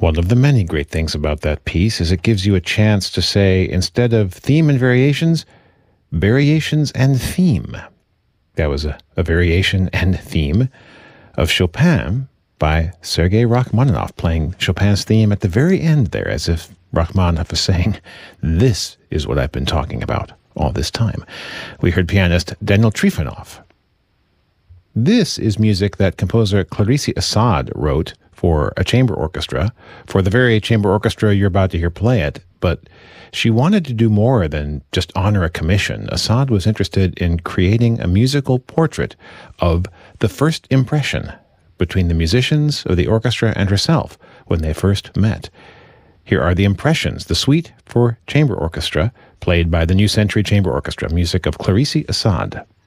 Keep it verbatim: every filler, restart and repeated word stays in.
One of the many great things about that piece is it gives you a chance to say, instead of theme and variations, variations and theme. That was a, a variation and theme of Chopin by Sergei Rachmaninoff, playing Chopin's theme at the very end there, as if Rachmaninoff is saying, this is what I've been talking about all this time. We heard pianist Daniel Trifonov. This is music that composer Clarice Assad wrote for a chamber orchestra, for the very chamber orchestra you're about to hear play it, but she wanted to do more than just honor a commission. Assad was interested in creating a musical portrait of the first impression between the musicians of the orchestra and herself when they first met. Here are the impressions, the suite for chamber orchestra, played by the New Century Chamber Orchestra, music of Clarice Assad.